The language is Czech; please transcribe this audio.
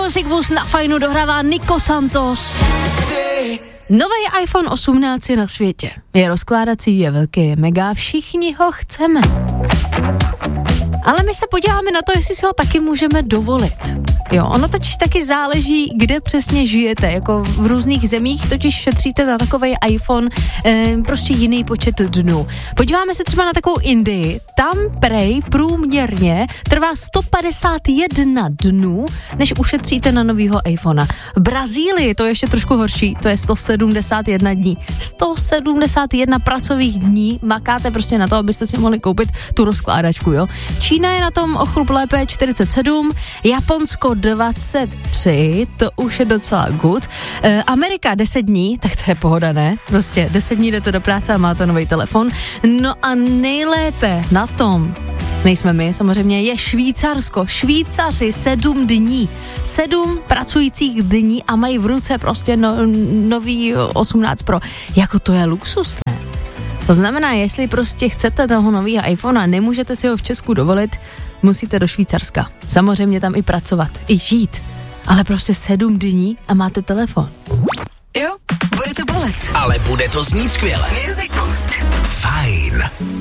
Music Bus na Fajnu dohrává Nico Santos. Nový iPhone 18 je na světě. Je rozkládací, je velký, je mega, všichni ho chceme. Ale my se podíváme na to, jestli si ho taky můžeme dovolit. Jo, ono totiž taky záleží, kde přesně žijete, jako v různých zemích totiž šetříte na takovej iPhone prostě jiný počet dnů. Podíváme se třeba na takovou Indii, tam prej průměrně trvá 151 dnů, než ušetříte na novýho iPhonea. V Brazílii to je ještě trošku horší, to je 171 dní. 171 pracovních dní makáte prostě na to, abyste si mohli koupit tu rozkládačku, jo. Čína je na tom o chlup lépe 47, Japonsko 23, to už je docela good. Amerika 10 dní, tak to je pohoda, ne? Prostě 10 dní jdete do práce a máte nový telefon. No a nejlépe na tom, nejsme my samozřejmě, je Švýcarsko. Švýcaři 7 dní. 7 pracujících dní a mají v ruce prostě nový 18 Pro. Jako to je luxus, ne? To znamená, jestli prostě chcete toho nového iPhone a nemůžete si ho v Česku dovolit, musíte do Švýcarska. Samozřejmě tam i pracovat, i žít. Ale prostě 7 dní a máte telefon. Jo, bude to bolet. Ale bude to znít skvěle. Music Boost. Fajn.